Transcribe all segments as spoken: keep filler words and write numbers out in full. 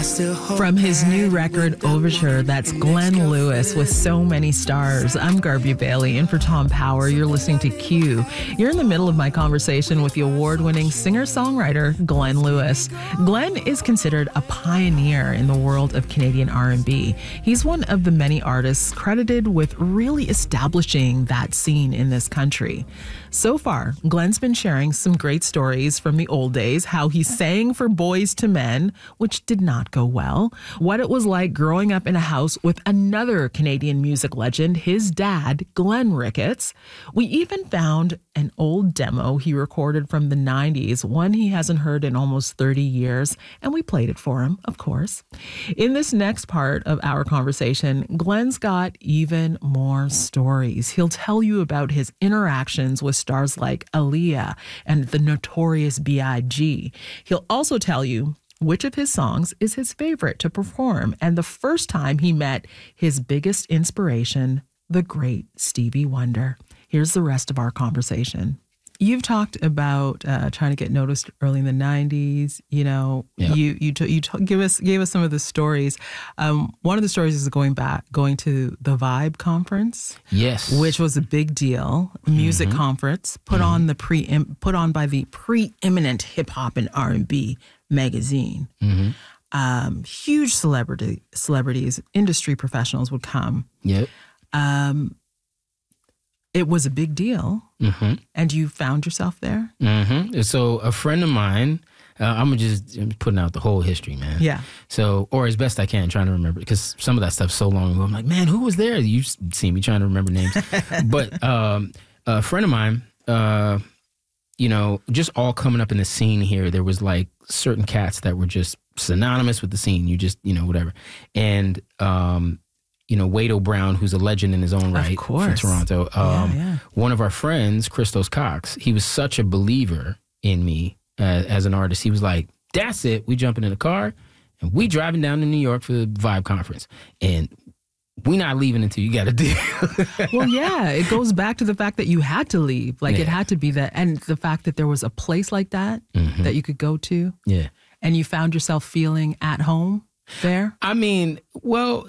From his new record, Overture, that's Glenn Lewis with So Many Stars. I'm Garby Bailey, and for Tom Power, you're listening to Q. You're in the middle of my conversation with the award-winning singer-songwriter Glenn Lewis. Glenn is considered a pioneer in the world of Canadian R and B. He's one of the many artists credited with really establishing that scene in this country. So far, Glenn's been sharing some great stories from the old days, how he sang for Boys to Men, which did not go well, what it was like growing up in a house with another Canadian music legend, his dad, Glenn Ricketts. We even found an old demo he recorded from the nineties, one he hasn't heard in almost thirty years, and we played it for him, of course. In this next part of our conversation, Glenn's got even more stories. He'll tell you about his interactions with stars like Aaliyah and the Notorious B I G He'll also tell you which of his songs is his favorite to perform, and the first time he met his biggest inspiration, the great Stevie Wonder. Here's the rest of our conversation. You've talked about uh, trying to get noticed early in the nineties. You know, yep. you you t- you t- give us gave us some of the stories. Um, one of the stories is going back, going to the Vibe conference. Yes, which was a big deal, music mm-hmm. conference put mm-hmm. on the pre put on by the preeminent hip hop and R and B magazine. Mm-hmm. Um, huge celebrity celebrities, industry professionals would come. Yep. Um, It was a big deal, mm-hmm. and you found yourself there? Mm-hmm. So a friend of mine, uh, I'm just I'm putting out the whole history, man. Yeah. So, or as best I can, trying to remember, because some of that stuff's so long ago. I'm like, man, who was there? You see me trying to remember names. But um, a friend of mine, uh, you know, just all coming up in the scene here, there was like certain cats that were just synonymous with the scene. You just, you know, whatever. And, um, you know, Wade O'Brown, who's a legend in his own right from Toronto. Um, yeah, yeah. One of our friends, Christos Cox, he was such a believer in me uh, as an artist. He was like, that's it. We jumping in the car and we driving down to New York for the Vibe conference. And we not leaving until you got a deal. Well, yeah, it goes back to the fact that you had to leave. Like yeah. it had to be that. And the fact that there was a place like that mm-hmm. that you could go to. Yeah. And you found yourself feeling at home there. I mean, well...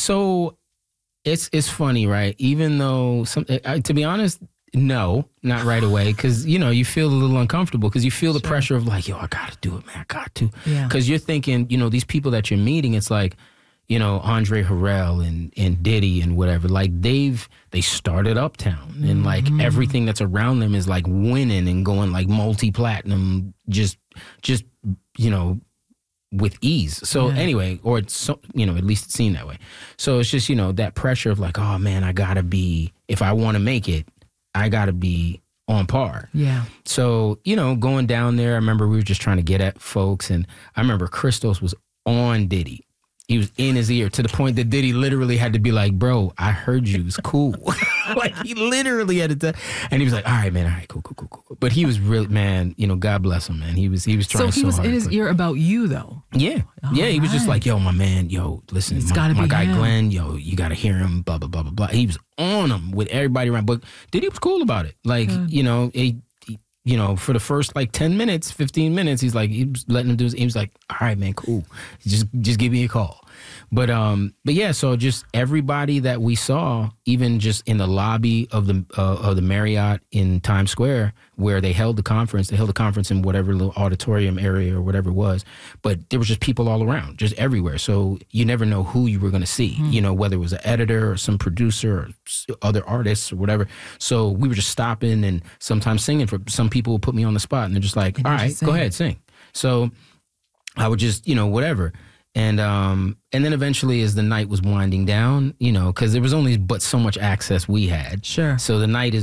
So it's it's funny, right? Even though, some, uh, to be honest, no, not right away. Because, you know, you feel a little uncomfortable because you feel the sure. pressure of like, yo, I got to do it, man. I got to. Because yeah. you're thinking, you know, these people that you're meeting, it's like, you know, Andre Harrell and, and Diddy and whatever. Like they've, they started Uptown and mm-hmm. like everything that's around them is like winning and going like multi-platinum, just, just, you know, with ease. So yeah. anyway, or it's, so, you know, at least it's seen that way. So it's just, you know, that pressure of like, oh man, I gotta be, if I want to make it, I gotta be on par. Yeah. So, you know, going down there, I remember we were just trying to get at folks. And I remember Christos was on Diddy. He was in his ear to the point that Diddy literally had to be like, bro, I heard you. It's cool. Like he literally had to tell, and he was like, all right, man, all right, cool, cool, cool, cool. But he was really, man, you know, God bless him, man. He was, he was trying so he so was hard, in his but, ear about you though. Yeah. All yeah. He right. was just like, yo, my man, yo, listen, it's my, gotta my be guy him. Glenn, yo, you got to hear him, blah, blah, blah, blah, blah. He was on him with everybody around. But Diddy was cool about it. Like, Good. you know, he, he, you know, for the first like ten minutes, fifteen minutes, he's like, he was letting him do his, he was like, all right, man, cool. Just, just give me a call. But um, but yeah, so just everybody that we saw, even just in the lobby of the uh, of the Marriott in Times Square, where they held the conference, they held the conference in whatever little auditorium area or whatever it was. But there was just people all around, just everywhere. So you never know who you were going to see, mm-hmm. you know, whether it was an editor or some producer or other artists or whatever. So we were just stopping and sometimes singing for some people would put me on the spot and they're just like, all right, go ahead, sing. So I would just, you know, whatever. And um and then eventually as the night was winding down, you know, because there was only but so much access we had. Sure. So the night is